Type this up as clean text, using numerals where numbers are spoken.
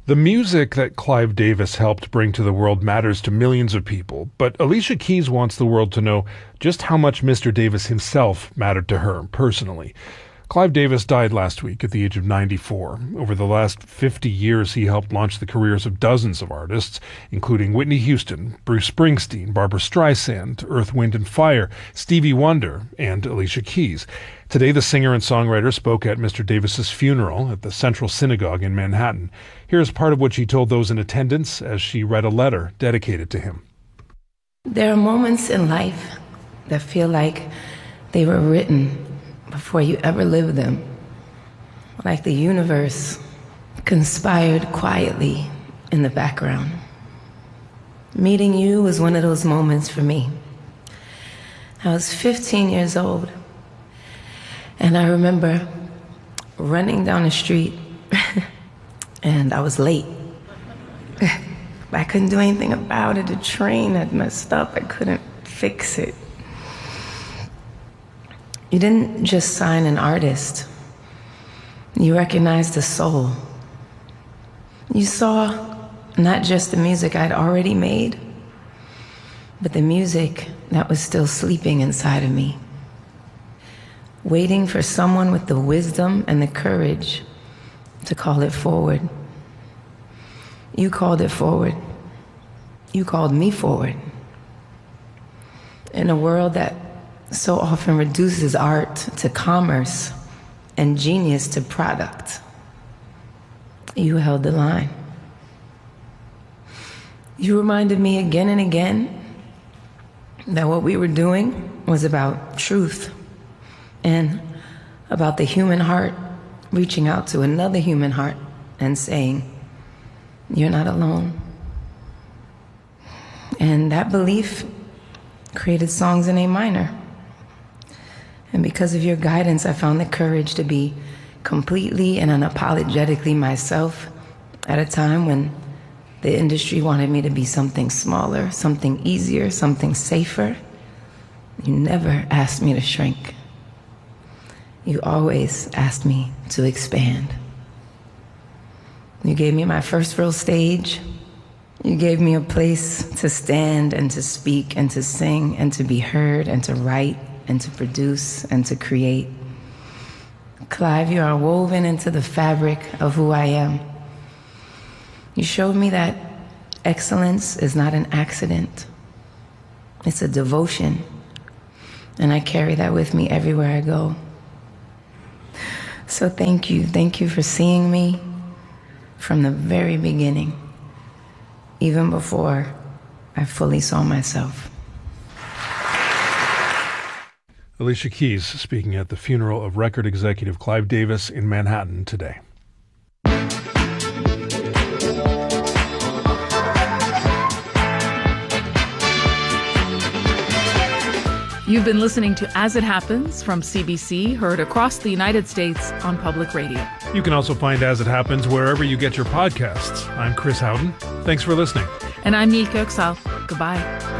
The music that Clive Davis helped bring to the world matters to millions of people, but Alicia Keys wants the world to know just how much Mr. Davis himself mattered to her personally. Clive Davis died last week at the age of 94. Over the last 50 years, he helped launch the careers of dozens of artists, including Whitney Houston, Bruce Springsteen, Barbra Streisand, Earth, Wind and Fire, Stevie Wonder, and Alicia Keys. Today, the singer and songwriter spoke at Mr. Davis's funeral at the Central Synagogue in Manhattan. Here's part of what she told those in attendance as she read a letter dedicated to him. There are moments in life that feel like they were written before you ever lived them. Like the universe conspired quietly in the background. Meeting you was one of those moments for me. I was 15 years old, and I remember running down the street, and I was late. I couldn't do anything about it. The train had messed up. I couldn't fix it. You didn't just sign an artist. You recognized the soul. You saw not just the music I'd already made, but the music that was still sleeping inside of me, waiting for someone with the wisdom and the courage to call it forward. You called it forward. You called me forward. In a world that so often reduces art to commerce and genius to product, you held the line. You reminded me again and again that what we were doing was about truth and about the human heart reaching out to another human heart and saying, "You're not alone." And that belief created songs in A minor. And because of your guidance, I found the courage to be completely and unapologetically myself at a time when the industry wanted me to be something smaller, something easier, something safer. You never asked me to shrink. You always asked me to expand. You gave me my first real stage. You gave me a place to stand and to speak and to sing and to be heard and to write and to produce and to create. Clive, you are woven into the fabric of who I am. You showed me that excellence is not an accident. It's a devotion. And I carry that with me everywhere I go. So thank you. Thank you for seeing me from the very beginning, even before I fully saw myself. Alicia Keys speaking at the funeral of record executive Clive Davis in Manhattan today. You've been listening to As It Happens from CBC, heard across the United States on public radio. You can also find As It Happens wherever you get your podcasts. I'm Chris Howden. Thanks for listening. And I'm Nilka Oksal. Goodbye.